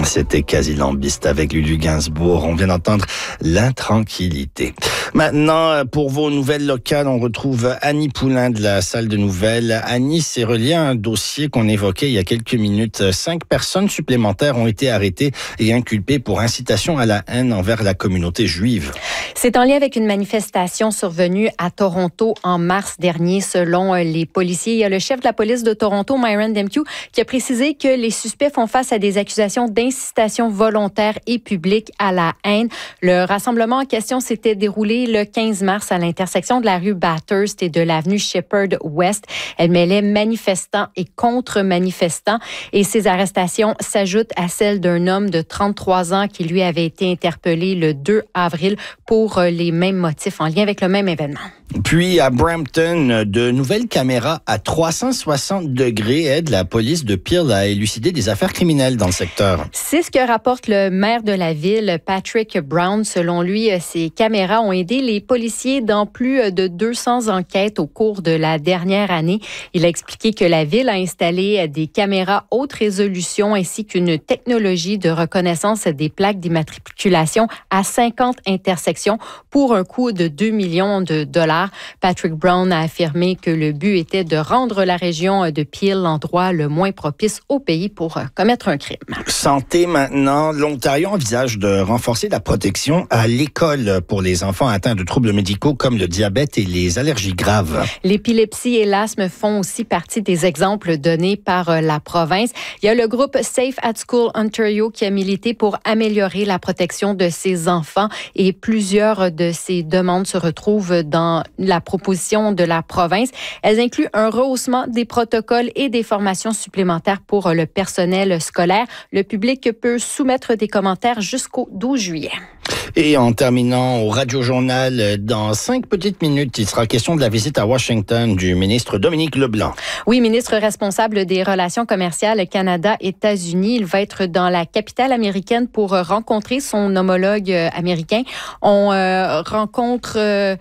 C'était Quasi Lambiste avec Lulu Gainsbourg. On vient d'entendre l'intranquillité. Maintenant, pour vos nouvelles locales, on retrouve Annie Poulain de la salle de nouvelles. Annie, c'est relié à un dossier qu'on évoquait il y a quelques minutes. 5 personnes supplémentaires ont été arrêtées et inculpées pour incitation à la haine envers la communauté juive. C'est en lien avec une manifestation survenue à Toronto en mars dernier, selon les policiers. Il y a le chef de la police de Toronto, Myron Demkiw, qui a précisé que les suspects font face à des accusations d'incitation volontaire et publique à la haine. Le rassemblement en question s'était déroulé le 15 mars à l'intersection de la rue Bathurst et de l'avenue Sheppard West. Elle mêlait manifestants et contre-manifestants. Et ces arrestations s'ajoutent à celles d'un homme de 33 ans qui, lui, avait été interpellé le 2 avril pour les mêmes motifs en lien avec le même événement. Puis, à Brampton, de nouvelles caméras à 360 degrés aident la police de Peel à élucider des affaires criminelles dans le secteur. C'est ce que rapporte le maire de la ville, Patrick Brown. Selon lui, ces caméras ont aidé les policiers dans plus de 200 enquêtes au cours de la dernière année. Il a expliqué que la ville a installé des caméras haute résolution ainsi qu'une technologie de reconnaissance des plaques d'immatriculation à 50 intersections pour un coût de 2 millions de dollars. Patrick Brown a affirmé que le but était de rendre la région de Peel l'endroit le moins propice au pays pour commettre un crime. Santé maintenant. L'Ontario envisage de renforcer la protection à l'école pour les enfants atteints de troubles médicaux comme le diabète et les allergies graves. L'épilepsie et l'asthme font aussi partie des exemples donnés par la province. Il y a le groupe Safe at School Ontario qui a milité pour améliorer la protection de ses enfants et plusieurs de ces demandes se retrouvent dans la proposition de la province. Elles incluent un rehaussement des protocoles et des formations supplémentaires pour le personnel scolaire. Le public peut soumettre des commentaires jusqu'au 12 juillet. Et en terminant au Radio-Journal, dans 5 petites minutes, il sera question de la visite à Washington du ministre Dominique Leblanc. Oui, ministre responsable des relations commerciales Canada-États-Unis. Il va être dans la capitale américaine pour rencontrer son homologue américain. On rencontre...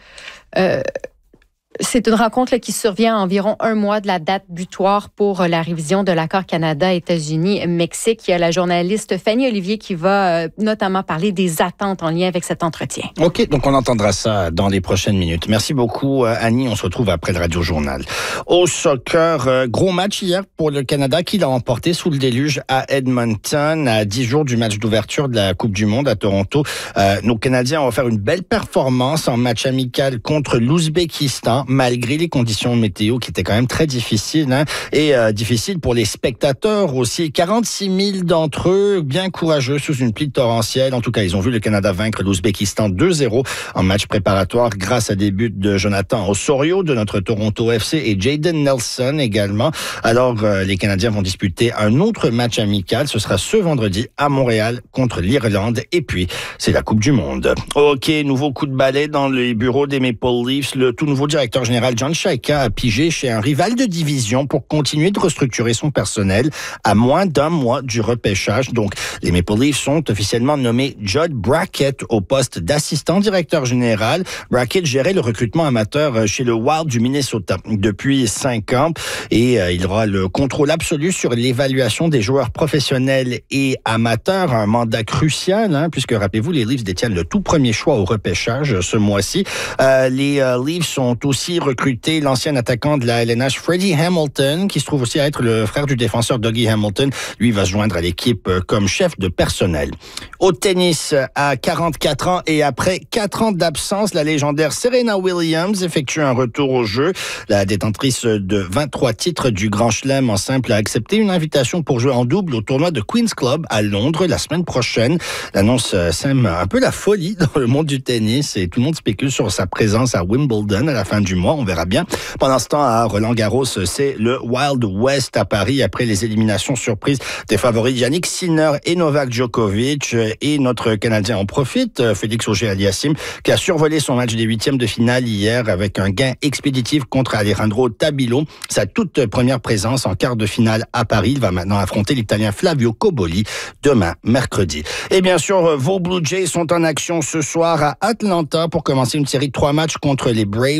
C'est une rencontre qui survient à environ un mois de la date butoir pour la révision de l'accord Canada-États-Unis-Mexique. Il y a la journaliste Fanny Olivier qui va notamment parler des attentes en lien avec cet entretien. OK, donc on entendra ça dans les prochaines minutes. Merci beaucoup, Annie. On se retrouve après le Radio-Journal. Au soccer, gros match hier pour le Canada qui l'a emporté sous le déluge à Edmonton à 10 jours du match d'ouverture de la Coupe du Monde à Toronto. Nos Canadiens ont fait une belle performance en match amical contre l'Ouzbékistan, malgré les conditions météo qui étaient quand même très difficiles, et difficiles pour les spectateurs aussi. 46 000 d'entre eux, bien courageux sous une pluie torrentielle. En tout cas, ils ont vu le Canada vaincre l'Ouzbékistan 2-0 en match préparatoire grâce à des buts de Jonathan Osorio de notre Toronto FC et Jayden Nelson également. Alors, les Canadiens vont disputer un autre match amical. Ce sera ce vendredi à Montréal contre l'Irlande. Et puis, c'est la Coupe du Monde. OK, nouveau coup de balai dans les bureaux des Maple Leafs. Le tout nouveau directeur général John Chayka a pigé chez un rival de division pour continuer de restructurer son personnel à moins d'un mois du repêchage. Donc, les Maple Leafs sont officiellement nommés Judd Brackett au poste d'assistant directeur général. Brackett gérait le recrutement amateur chez le Wild du Minnesota depuis 5 ans et il aura le contrôle absolu sur l'évaluation des joueurs professionnels et amateurs. Un mandat crucial, puisque, rappelez-vous, les Leafs détiennent le tout premier choix au repêchage ce mois-ci. Les Leafs ont aussi recruté l'ancien attaquant de la LNH, Freddie Hamilton, qui se trouve aussi à être le frère du défenseur Dougie Hamilton. Lui va se joindre à l'équipe comme chef de personnel. Au tennis, à 44 ans et après 4 ans d'absence, la légendaire Serena Williams effectue un retour au jeu. La détentrice de 23 titres du Grand Chelem en simple a accepté une invitation pour jouer en double au tournoi de Queen's Club à Londres la semaine prochaine. L'annonce sème un peu la folie dans le monde du tennis et tout le monde spécule sur sa présence à Wimbledon à la fin du mois. On verra bien. Pendant ce temps, à Roland-Garros, c'est le Wild West à Paris après les éliminations surprises des favoris Jannik Sinner et Novak Djokovic. Et notre Canadien en profite, Félix Auger-Aliassime, qui a survolé son match des 8e de finale hier avec un gain expéditif contre Alejandro Tabilo. Sa toute première présence en quart de finale à Paris. Il va maintenant affronter l'Italien Flavio Cobolli demain, mercredi. Et bien sûr, vos Blue Jays sont en action ce soir à Atlanta pour commencer une série de 3 matchs contre les Braves. C'est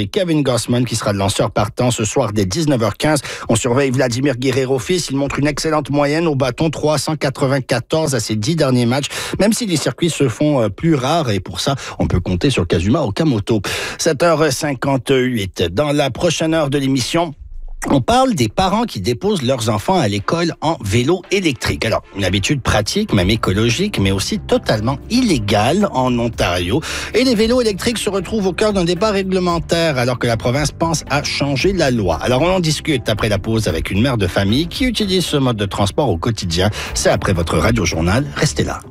Kevin Gausman qui sera le lanceur partant ce soir dès 19h15. On surveille Vladimir Guerrero fils. Il montre une excellente moyenne au bâton, 394 à ses 10 derniers matchs, même si les circuits se font plus rares et pour ça, on peut compter sur Kazuma Okamoto. 7h58. Dans la prochaine heure de l'émission, on parle des parents qui déposent leurs enfants à l'école en vélo électrique. Alors, une habitude pratique, même écologique, mais aussi totalement illégale en Ontario. Et les vélos électriques se retrouvent au cœur d'un débat réglementaire alors que la province pense à changer la loi. Alors, on en discute après la pause avec une mère de famille qui utilise ce mode de transport au quotidien. C'est après votre radio-journal. Restez là.